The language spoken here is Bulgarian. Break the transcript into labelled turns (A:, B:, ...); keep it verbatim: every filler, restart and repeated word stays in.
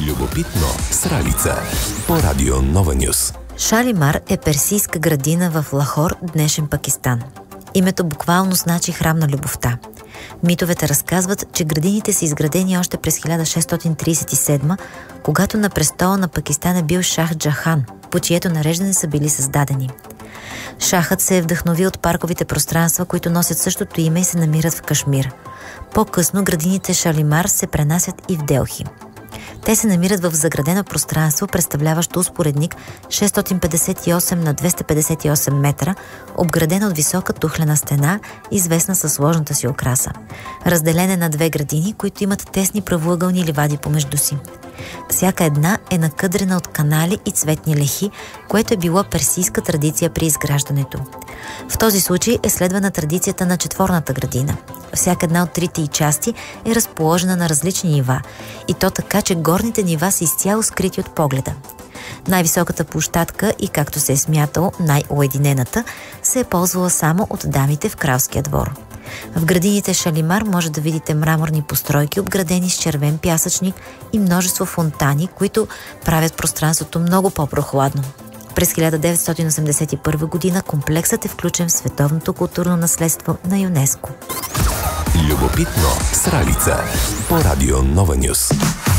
A: Любопитно с Ралица по радио Нова Нюс.
B: Шалимар е персийска градина в Лахор, днешен Пакистан. Името буквално значи храм на любовта. Митовете разказват, че градините са изградени още през хиляда шестстотин тридесет и седма, когато на престола на Пакистан е бил Шах Джахан, по чието нареждане са били създадени. Шахът се е вдъхновил от парковите пространства, които носят същото име и се намират в Кашмир. По-късно градините Шалимар се пренасят и в Делхи. Те се намират в заградено пространство, представляващо успоредник шестстотин петдесет и осем на двеста петдесет и осем метра, обградена от висока тухлена стена, известна със сложната си украса. Разделен е на две градини, които имат тесни правоъгълни ливади помежду си. Всяка една е накъдрена от канали и цветни лехи, което е било персийска традиция при изграждането. В този случай е следвана традицията на четворната градина. Всяка една от трите й части е разположена на различни нива, и то така, че горните нива са изцяло скрити от погледа. Най-високата площадка и, както се е смятало, най-уединената, се е ползвала само от дамите в кралския двор. В градините Шалимар може да видите мраморни постройки, обградени с червен пясъчник, и множество фонтани, които правят пространството много по-прохладно. През хиляда деветстотин осемдесет и първа година комплексът е включен в Световното културно наследство на ЮНЕСКО.
A: Любопитно с Ралица по радио Нова Нюс.